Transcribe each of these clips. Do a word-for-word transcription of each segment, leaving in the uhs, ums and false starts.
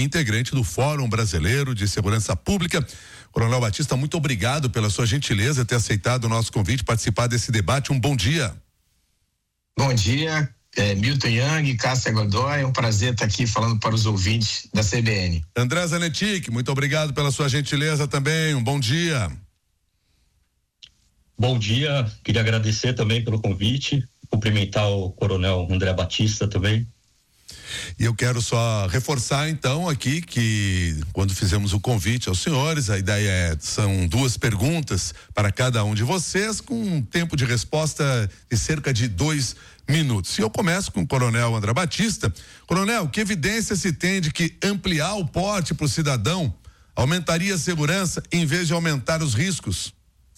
integrante do Fórum Brasileiro de Segurança Pública. Coronel Batista, muito obrigado pela sua gentileza ter aceitado o nosso convite, participar desse debate. Um bom dia. Bom dia, é, Milton Yang, Cássia Godoy, é um prazer estar aqui falando para os ouvintes da C B N. André Zanetti, muito obrigado pela sua gentileza também. Um bom dia. Bom dia, queria agradecer também pelo convite, cumprimentar o Coronel André Batista também. E eu quero só reforçar então aqui que quando fizemos o convite aos senhores, a ideia é, são duas perguntas para cada um de vocês com um tempo de resposta de cerca de dois minutos. E eu começo com o Coronel André Batista. Coronel, que evidência se tem de que ampliar o porte para o cidadão aumentaria a segurança em vez de aumentar os riscos?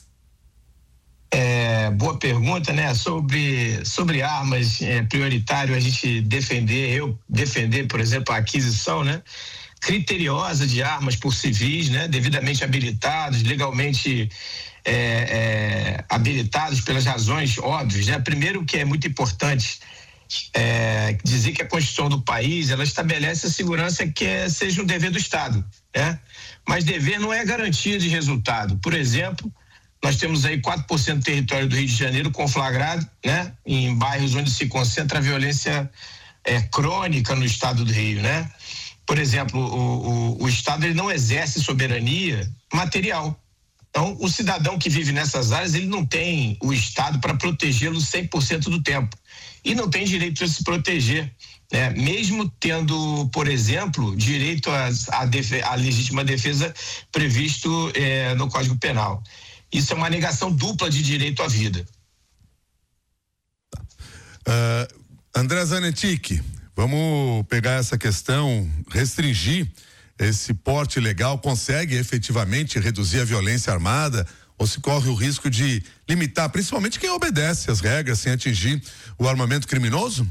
É, boa pergunta, né? Sobre, sobre armas, é prioritário a gente defender, eu defender, por exemplo, a aquisição, né? Criteriosa de armas por civis, né? Devidamente habilitados, legalmente é, é, habilitados pelas razões óbvias, né? Primeiro, que é muito importante é, dizer que a Constituição do país, ela estabelece a segurança que é, seja um dever do Estado, né? Mas dever não é garantia de resultado. Por exemplo, nós temos aí quatro por cento do território do Rio de Janeiro conflagrado, né? Em bairros onde se concentra a violência é, crônica no estado do Rio, né? Por exemplo, o, o, o Estado ele não exerce soberania material. Então, o cidadão que vive nessas áreas, ele não tem o Estado para protegê-lo cem por cento do tempo. E não tem direito a se proteger, né? Mesmo tendo, por exemplo, direito à legítima defesa previsto é, no Código Penal. Isso é uma negação dupla de direito à vida. Uh, André Zanetti, vamos pegar essa questão, restringir esse porte legal, consegue efetivamente reduzir a violência armada ou se corre o risco de limitar, principalmente quem obedece às regras sem atingir o armamento criminoso?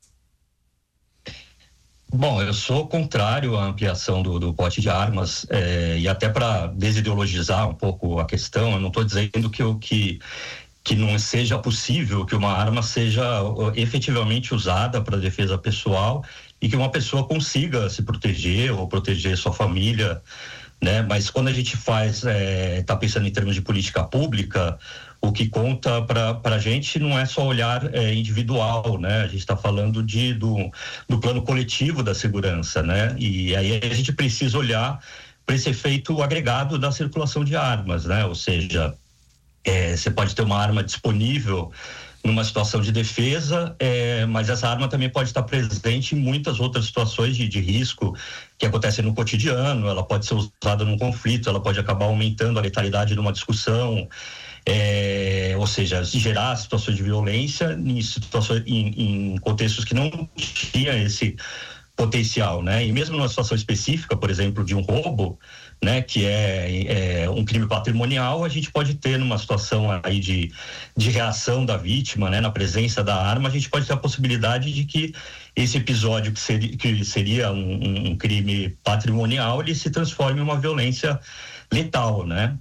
Bom, eu sou contrário à ampliação do, do porte de armas eh, e até para desideologizar um pouco a questão, eu não estou dizendo que, que, que não seja possível que uma arma seja uh, efetivamente usada para defesa pessoal e que uma pessoa consiga se proteger ou proteger sua família, né? Mas quando a gente faz, está eh, pensando em termos de política pública, o que conta para a gente não é só olhar é, individual, né? A gente está falando de, do, do plano coletivo da segurança, né? E aí a gente precisa olhar para esse efeito agregado da circulação de armas, né? Ou seja, é, você pode ter uma arma disponível numa situação de defesa, é, mas essa arma também pode estar presente em muitas outras situações de, de risco que acontecem no cotidiano. Ela pode ser usada num conflito, ela pode acabar aumentando a letalidade de uma discussão. É, ou seja, gerar situações de violência em, situações, em, em contextos que não tinha esse potencial, né? E mesmo numa situação específica, por exemplo, de um roubo, né? Que é, é um crime patrimonial, a gente pode ter numa situação aí de, de reação da vítima, né? Na presença da arma, a gente pode ter a possibilidade de que esse episódio que seria, que seria um, um crime patrimonial, ele se transforme em uma violência letal, né?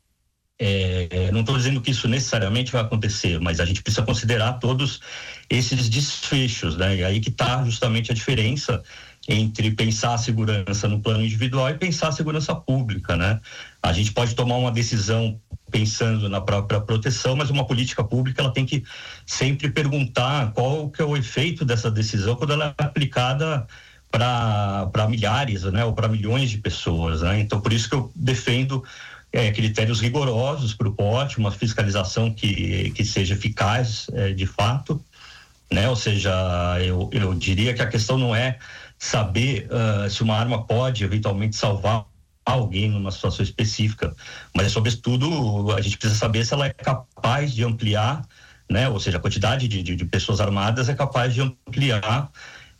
É, não estou dizendo que isso necessariamente vai acontecer, mas a gente precisa considerar todos esses desfechos, né? E aí que está justamente a diferença entre pensar a segurança no plano individual e pensar a segurança pública, né? A gente pode tomar uma decisão pensando na própria proteção, mas uma política pública ela tem que sempre perguntar qual que é o efeito dessa decisão quando ela é aplicada para milhares, né? Ou para milhões de pessoas, né? Então, por isso que eu defendo É, critérios rigorosos para o porte, uma fiscalização que, que seja eficaz é, de fato, né? Ou seja, eu, eu diria que a questão não é saber uh, se uma arma pode eventualmente salvar alguém numa situação específica, mas sobretudo a gente precisa saber se ela é capaz de ampliar, né? Ou seja, a quantidade de, de, de pessoas armadas é capaz de ampliar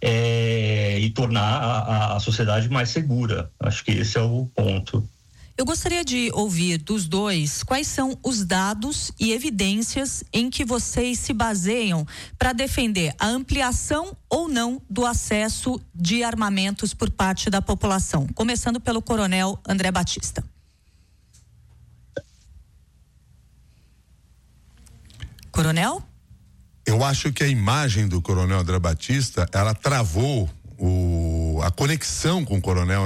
é, e tornar a, a sociedade mais segura. Acho que esse é o ponto. Eu gostaria de ouvir dos dois quais são os dados e evidências em que vocês se baseiam para defender a ampliação ou não do acesso de armamentos por parte da população. Começando pelo Coronel André Batista. Coronel? Eu acho que a imagem do Coronel André Batista, ela travou o, a conexão com o Coronel